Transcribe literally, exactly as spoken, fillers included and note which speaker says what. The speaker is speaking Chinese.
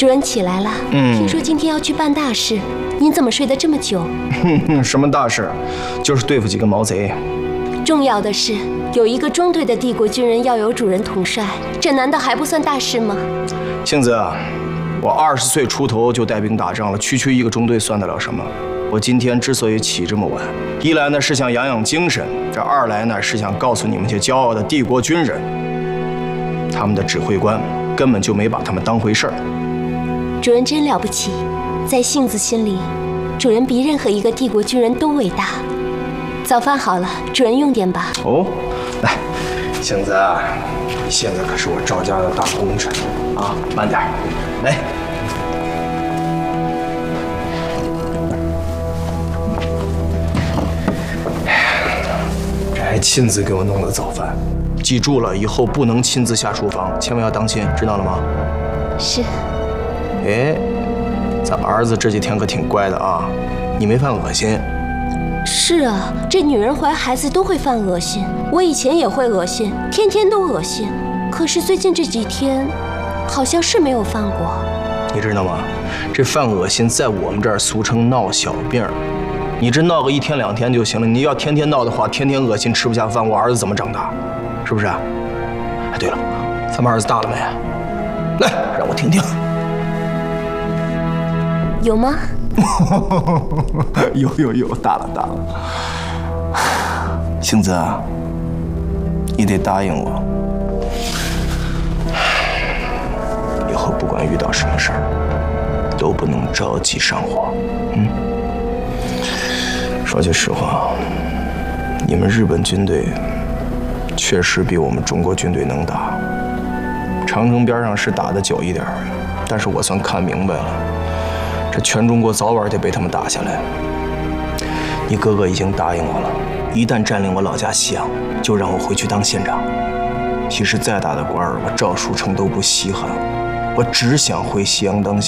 Speaker 1: 主人起来了。嗯，听说今天要去办大事，您怎么睡得这么久？
Speaker 2: 哼哼，什么大事？就是对付几个毛贼。
Speaker 1: 重要的是，有一个中队的帝国军人要由主人统帅，这难道还不算大事吗？
Speaker 2: 杏子，我二十岁出头就带兵打仗了，区区一个中队算得了什么？我今天之所以起这么晚，一来呢是想养养精神，这二来呢是想告诉你们这骄傲的帝国军人，他们的指挥官根本就没把他们当回事儿。
Speaker 1: 主人真了不起，在杏子心里，主人比任何一个帝国军人都伟大。早饭好了，主人用点吧。
Speaker 2: 哦，来，杏子，你现在可是我赵家的大功臣啊，慢点，来。这还亲自给我弄的早饭，记住了，以后不能亲自下厨房，千万要当心，知道了吗？
Speaker 1: 是。
Speaker 2: 哎，咱儿子这几天可挺乖的啊，你没犯恶心。
Speaker 1: 是啊，这女人怀孩子都会犯恶心，我以前也会恶心，天天都恶心。可是最近这几天，好像是没有犯过。
Speaker 2: 你知道吗？这犯恶心在我们这儿俗称闹小病。你这闹个一天两天就行了，你要天天闹的话，天天恶心吃不下饭，我儿子怎么长大？是不是？哎，对了，咱们儿子大了没？来，让我听听。
Speaker 1: 有吗？
Speaker 2: 有有有，大了大了。杏子，你得答应我，以后不管遇到什么事儿，都不能着急上火。嗯。说句实话，你们日本军队确实比我们中国军队能打。长城边上是打得久一点，但是我算看明白了。这全中国早晚得被他们打下来。你哥哥已经答应我了，一旦占领我老家西阳，就让我回去当县长。其实再大的官儿，我赵书成都不稀罕，我只想回西阳当县长。